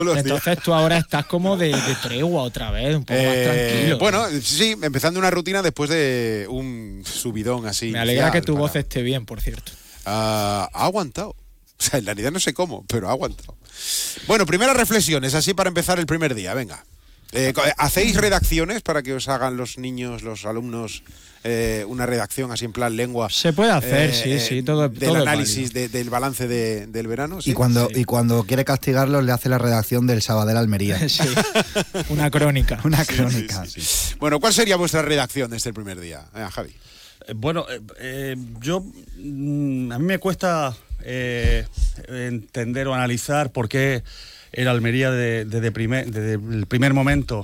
Entonces tú ahora estás como de tregua otra vez, un poco más tranquilo. Bueno, sí, empezando una rutina después de un subidón así. Me alegra que tu voz esté bien, por cierto. Ha aguantado. O sea, en realidad no sé cómo, pero ha aguantado. Bueno, primeras reflexiones, así para empezar el primer día, venga. ¿Hacéis redacciones para que os hagan los niños, los alumnos, una redacción así en plan lengua? Se puede hacer, sí, todo. Del análisis del balance del verano. ¿Sí? Y cuando quiere castigarlos le hace la redacción del Sabadell Almería. Sí, una crónica. Una crónica. Sí. Bueno, ¿cuál sería vuestra redacción desde el primer día, Javi? Bueno, yo a mí me cuesta entender o analizar por qué el Almería desde el primer momento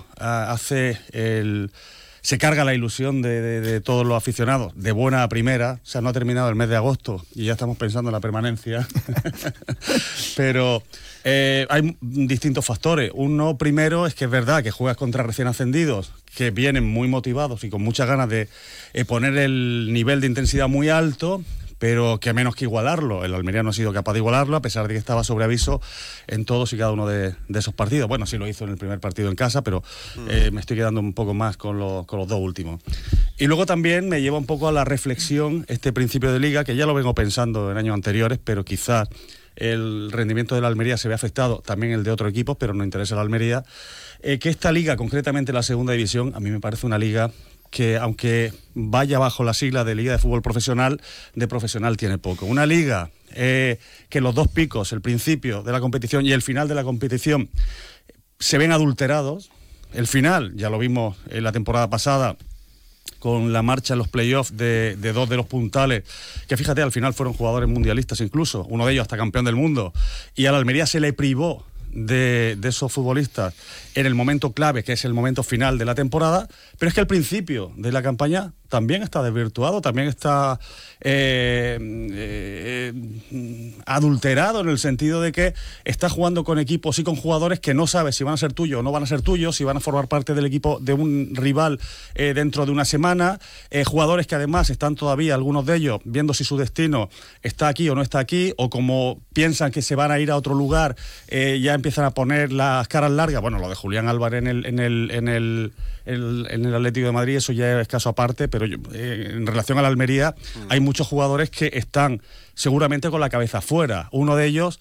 se carga la ilusión de todos los aficionados de buena a primera. O sea, no ha terminado el mes de agosto y ya estamos pensando en la permanencia. Pero hay distintos factores. Uno primero es que es verdad que juegas contra recién ascendidos que vienen muy motivados y con muchas ganas de poner el nivel de intensidad muy alto, pero que menos que igualarlo. El Almería no ha sido capaz de igualarlo, a pesar de que estaba sobre aviso en todos y cada uno de esos partidos. Bueno, sí lo hizo en el primer partido en casa, pero me estoy quedando un poco más con los dos últimos. Y luego también me lleva un poco a la reflexión este principio de liga, que ya lo vengo pensando en años anteriores, pero quizás el rendimiento de la Almería se ve afectado, también el de otros equipos, pero no interesa la Almería, que esta liga, concretamente la segunda división, a mí me parece una liga que, aunque vaya bajo la sigla de Liga de Fútbol Profesional, de profesional tiene poco. Una liga que los dos picos, el principio de la competición y el final de la competición, se ven adulterados. El final, ya lo vimos en la temporada pasada, con la marcha en los playoffs de dos de los puntales, que fíjate, al final fueron jugadores mundialistas incluso, uno de ellos hasta campeón del mundo, y a la Almería se le privó de esos futbolistas en el momento clave, que es el momento final de la temporada, pero es que el principio de la campaña también está desvirtuado, también está adulterado, en el sentido de que está jugando con equipos y con jugadores que no sabes si van a ser tuyos o no van a ser tuyos, si van a formar parte del equipo de un rival dentro de una semana, jugadores que además están todavía, algunos de ellos, viendo si su destino está aquí o no está aquí, o como piensan que se van a ir a otro lugar, ya empiezan a poner las caras largas. Bueno, lo de Julián Álvarez en el Atlético de Madrid, eso ya es caso aparte, pero en relación a la Almería hay muchos jugadores que están seguramente con la cabeza fuera. Uno de ellos,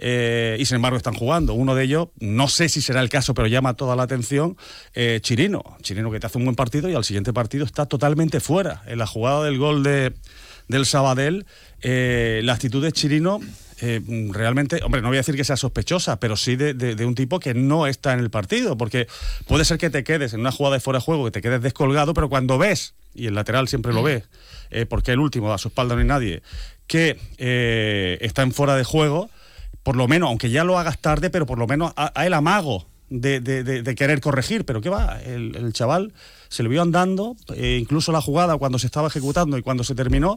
y sin embargo están jugando, uno de ellos, no sé si será el caso, pero llama toda la atención, Chirino, que te hace un buen partido y al siguiente partido está totalmente fuera. En la jugada del gol del Sabadell, la actitud de Chirino, realmente, hombre, no voy a decir que sea sospechosa, pero sí de un tipo que no está en el partido, porque puede ser que te quedes en una jugada de fuera de juego, que te quedes descolgado, pero cuando ves, y el lateral siempre lo ve, porque el último, a su espalda no hay nadie, que está en fuera de juego, por lo menos, aunque ya lo hagas tarde, pero por lo menos a el amago de querer corregir, pero ¿qué va? El chaval se le vio andando, incluso la jugada cuando se estaba ejecutando y cuando se terminó,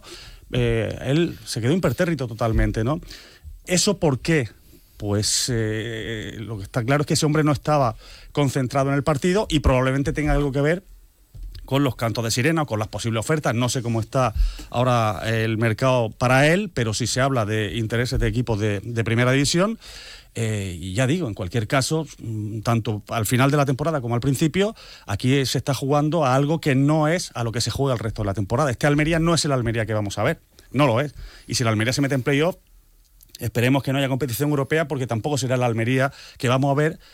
él se quedó impertérrito totalmente, ¿no? ¿Eso por qué? Pues lo que está claro es que ese hombre no estaba concentrado en el partido y probablemente tenga algo que ver con los cantos de sirena o con las posibles ofertas. No sé cómo está ahora el mercado para él, pero sí se habla de intereses de equipos de primera división. Y ya digo, en cualquier caso, tanto al final de la temporada como al principio, aquí se está jugando a algo que no es a lo que se juega el resto de la temporada. Este Almería no es el Almería que vamos a ver, no lo es. Y si el Almería se mete en playoff, esperemos que no haya competición europea, porque tampoco será la Almería que vamos a ver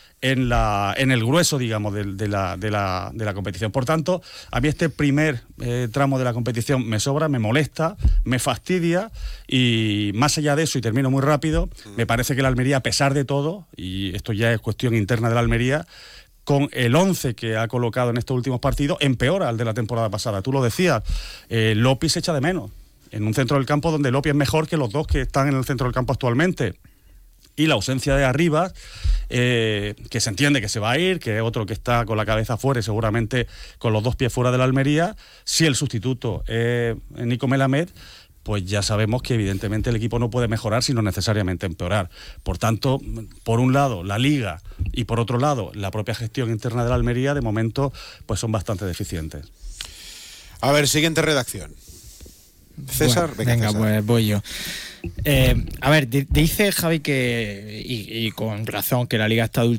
en el grueso, digamos, de la competición. Por tanto, a mí este primer tramo de la competición me sobra, me molesta, me fastidia, y más allá de eso, y termino muy rápido, me parece que la Almería, a pesar de todo, y esto ya es cuestión interna de la Almería, con el 11 que ha colocado en estos últimos partidos, empeora al de la temporada pasada. Tú lo decías, Lopi se echa de menos en un centro del campo donde Lopi es mejor que los dos que están en el centro del campo actualmente. Y la ausencia de Arribas, que se entiende que se va a ir, que es otro que está con la cabeza fuera y seguramente con los dos pies fuera de la Almería. Si el sustituto es Nico Melamed, pues ya sabemos que evidentemente el equipo no puede mejorar, sino necesariamente empeorar. Por tanto, por un lado la Liga y por otro lado la propia gestión interna de la Almería, de momento pues son bastante deficientes. A ver, siguiente redacción. César, bueno, venga, César. Pues voy yo. A ver, dice Javi que, y con razón, que la liga está